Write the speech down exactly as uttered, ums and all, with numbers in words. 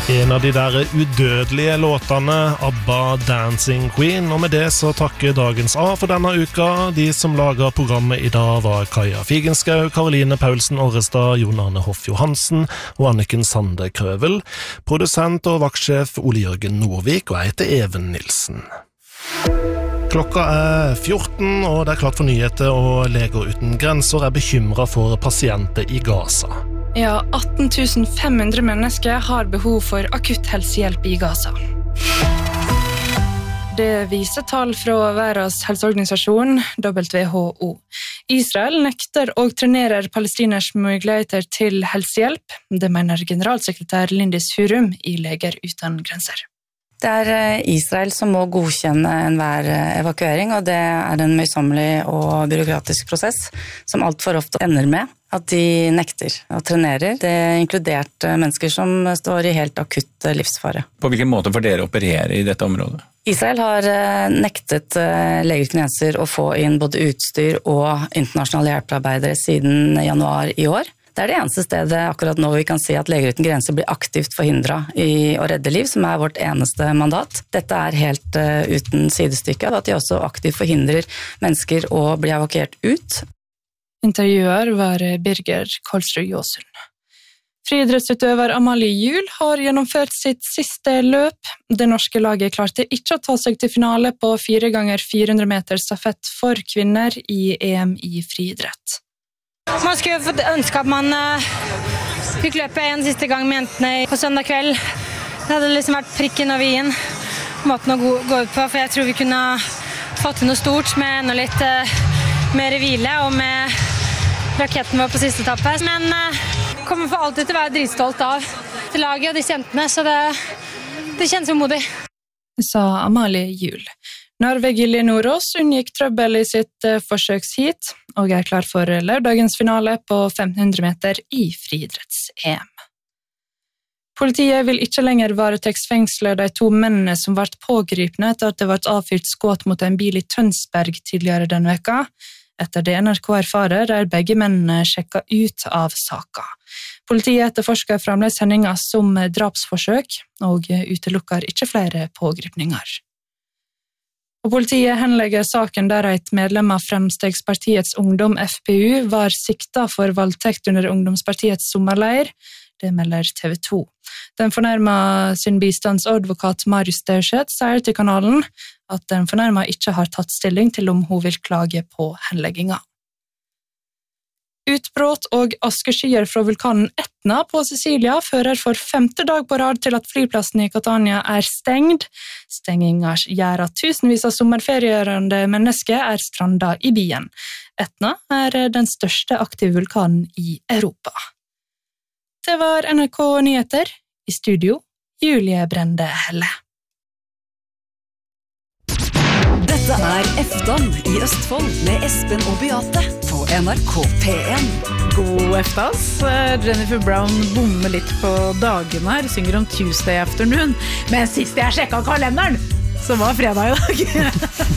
En av de der udødelige låtene, ABBA Dancing Queen, og med det så takker dagens A for denne uka. De som laget programmet i dag var Kaja Figenskau, Karoline Paulsen Orrestad, Jon Arne Hoff Johansen og Anniken Sande Krøvel. Produsent og vaktsjef Ole Jørgen Nordvik, og jeg heter Even Nilsen. Klokka er fjorten, og det er klart for nyheter, og Leger uten grenser er bekymret for pasienter i Gaza. Ja, atten tusen fem hundre mennesker har behov for akutt helsehjelp i Gaza. Det viser tall fra Verdens helseorganisasjon, W H O. Israel nekter og trenerer palestiners muligheter til helsehjelp. Det mener generalsekretær Lindis Hurum i Leger uten grenser. Det er Israel som må godkjenne enhver evakuering, og det er en møysommelig og byråkratisk prosess som alt for ofte ender med at de nekter og trenerer. Det er inkludert mennesker som står i helt akutt livsfare. På hvilken måte får dere operere i dette området? Israel har nektet Leger uten grenser å få inn både utstyr og internasjonale hjelpearbeidere siden januar i år. Det er det eneste stedet akkurat nå vi kan si at Leger uten grenser blir aktivt forhindret i å redde liv, som er vårt eneste mandat. Dette er helt uh, uten sidestykke, at de også aktivt forhindrer mennesker å bli evakuert ut. Intervjuer var Birger Kolsrud Jåsund. Friidrettsutøver Amalie Juel har gjennomført sitt siste løp. Det norske laget klarte ikke å ta seg til finale på fire ganger fire hundre meter stafett for kvinner i E M i friidrett. Man skulle fått ønske at man uh, fikk løpe en siste gang med jentene på søndag kveld. Det hadde liksom vært prikken over i-en, måten å gå, gå ut på, for jeg tror vi kunne fått til noe stort med enda litt uh, mer hvile og med raketten vår på siste etappe. Men uh, kommer for alltid til å være dritstolt av det laget og disse jentene, så det, det kjennes umodig. Sa Amalie Juel. Norveg-Gilje Nordås unngikk trøbbel i sitt uh, forsøkshit, og er klar for lørdagens finale på fem hundre meter i friidretts-E M. Politiet vil ikke lenger varetektsfengsle de to mennene som ble pågripne etter at det ble avfyrt skudd mot en bil i Tønsberg tidligere denne veka. Etter det N R K erfarer er begge mennene sjekket ut av saka. Politiet etterforsker fremdeles hendinger som drapsforsøk, og utelukker ikke flere pågripninger. Og politiet henlegger saken der et medlem av Fremskrittspartiets ungdom F P U var siktet for voldtekt under ungdomspartiets sommerleir. Det melder T V to. Den fornærmede sin bistandsadvokat Marius Staurseth sier til kanalen at den fornærmede ikke har tatt stilling til om hun vil klage på henlegginga. Utbråt og askeskyer fra vulkanen Etna på Sicilia fører for femte dag på rad til at flyplassen i Catania er stengt. Stenginga gjør at tusenvis av sommerferierende mennesker er strandet i byen. Etna er den største aktive vulkanen i Europa. Det var N R K Nyheter. I studio, Julie Brende Helle. Dette er Eftan i Østfold med Espen og Beate på N R K P en. God eftas. Jennifer Brown bommer litt på dagen her, synger om Tuesday afternoon. Men sist jeg sjekket kalenderen, så var fredag i dag.